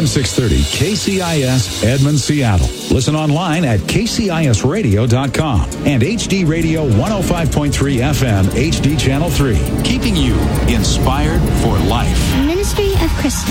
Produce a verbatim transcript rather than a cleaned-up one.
M six thirty K C I S Edmond, Seattle. Listen online at K C I S radio dot com and H D Radio one oh five point three F M H D Channel three. Keeping you inspired for life. Ministry of Christian.